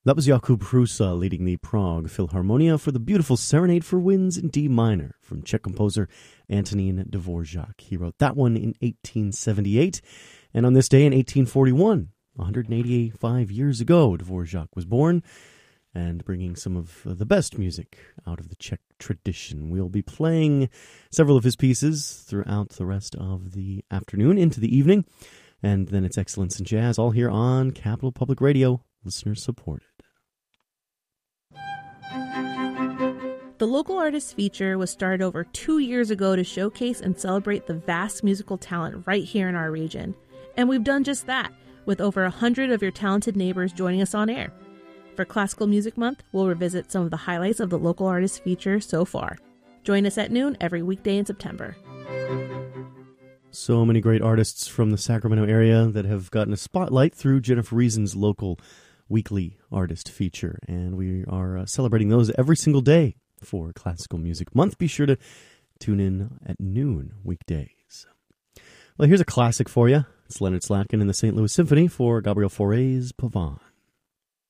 That was Jakub Hrusa leading the Prague Philharmonia for the beautiful Serenade for Winds in D minor from Czech composer Antonín Dvořák. He wrote that one in 1878, and on this day in 1841, 185 years ago, Dvořák was born, and bringing some of the best music out of the Czech tradition. We'll be playing several of his pieces throughout the rest of the afternoon into the evening, and then it's Excellence in Jazz, all here on Capital Public Radio, listener-supported. The Local Artists Feature was started over 2 years ago to showcase and celebrate the vast musical talent right here in our region. And we've done just that, with over 100 of your talented neighbors joining us on air. For Classical Music Month, we'll revisit some of the highlights of the Local Artists Feature so far. Join us at noon every weekday in September. So many great artists from the Sacramento area that have gotten a spotlight through Jennifer Reason's local weekly artist feature, and we are celebrating those every single day for Classical Music Month. Be sure to tune in at noon weekdays. Well, here's a classic for you. It's Leonard Slatkin and the St. Louis Symphony for Gabriel Fauré's Pavane.